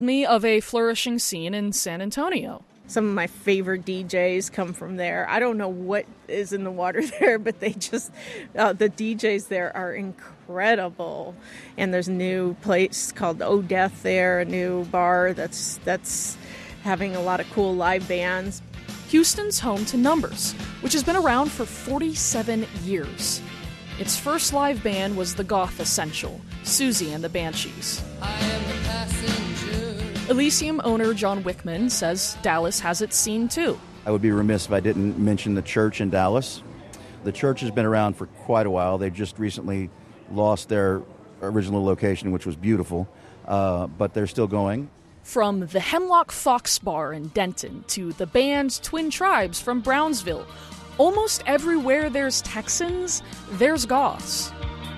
Me of a flourishing scene in San Antonio. Some of my favorite DJs come from there. I don't know what is in the water there, but they just, the DJs there are incredible. And there's a new place called Oh Death there, a new bar that's having a lot of cool live bands. Houston's home to Numbers, which has been around for 47 years. Its first live band was the goth essential, Susie and the Banshees. I am the passenger. Elysium owner John Wickman says Dallas has its scene too. I would be remiss if I didn't mention the church in Dallas. The church has been around for quite a while. They've just recently lost their original location, which was beautiful, but they're still going. From the Hemlock Fox Bar in Denton to the band Twin Tribes from Brownsville, almost everywhere there's Texans, there's goths.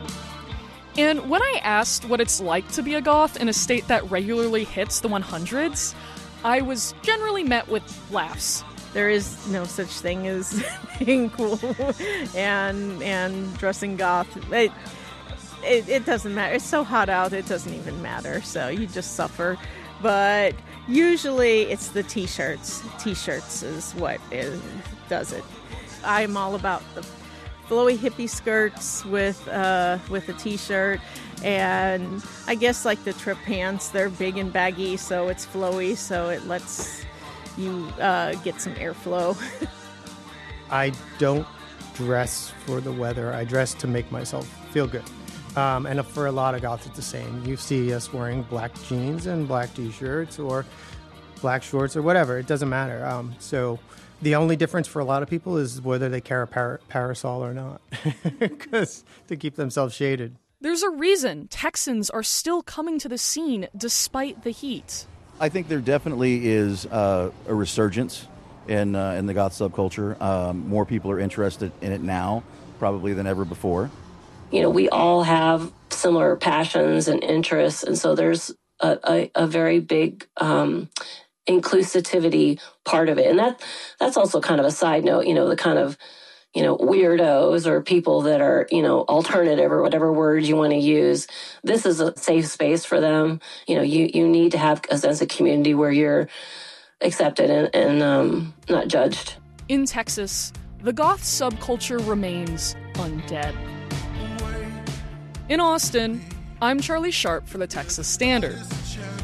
And when I asked what it's like to be a goth in a state that regularly hits the 100s, I was generally met with laughs. There is no such thing as being cool and dressing goth. It doesn't matter. It's so hot out, it doesn't even matter. So you just suffer. But usually it's the t-shirts. T-shirts is what does it. I'm all about the flowy hippie skirts with a t-shirt, and I guess like the trip pants, they're big and baggy, so it's flowy, so it lets you get some airflow. I don't dress for the weather. I dress to make myself feel good. And for a lot of goths, it's the same. You see us wearing black jeans and black t-shirts or black shorts or whatever. It doesn't matter. So the only difference for a lot of people is whether they carry a parasol or not, because to keep themselves shaded. There's a reason Texans are still coming to the scene despite the heat. I think there definitely is a resurgence in the goth subculture. More people are interested in it now, probably than ever before. You know, we all have similar passions and interests, and so there's a very big inclusivity part of it. And that's also kind of a side note, you know, the kind of, you know, weirdos or people that are, you know, alternative or whatever word you want to use. This is a safe space for them. You know, you need to have a sense of community where you're accepted and not judged. In Texas, the goth subculture remains undead. In Austin, I'm Charlie Sharp for the Texas Standard.